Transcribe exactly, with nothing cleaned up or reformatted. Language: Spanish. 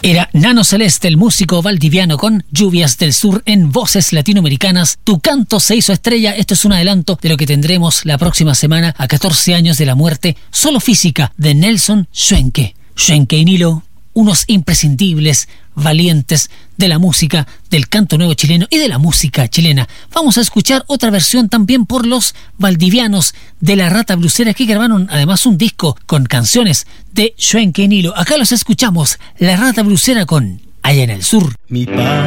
Era Nano Celeste, el músico valdiviano, con Lluvias del Sur en Voces Latinoamericanas. Tu canto se hizo estrella. Esto es un adelanto de lo que tendremos la próxima semana a catorce años de la muerte solo física de Nelson Schwenke. Schwenke y Nilo, unos imprescindibles valientes de la música, del canto nuevo chileno y de la música chilena. Vamos a escuchar otra versión también por los valdivianos de La Rata Blusera, que grabaron además un disco con canciones de Schwenke y Nilo. Acá los escuchamos, La Rata Blusera con Allá en el Sur. Mi padre